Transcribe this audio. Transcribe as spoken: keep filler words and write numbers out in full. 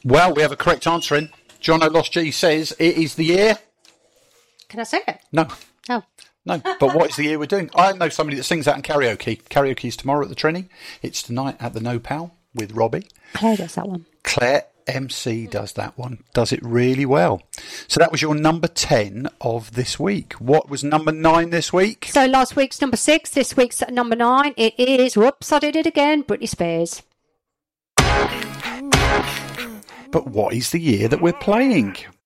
Well, we have a correct answer in. John O'Lost G says it is the year. Can I say it? No. Oh. No, but what is the year we're doing? I know somebody that sings that in karaoke. Karaoke's tomorrow at the Trini. It's tonight at the No Pal with Robbie. Claire does that one. Claire M C does that one. Does it really well. So that was your number ten of this week. What was number nine this week? So last week's number six, this week's at number nine. It is, whoops, I did it again, Britney Spears. But what is the year that we're playing?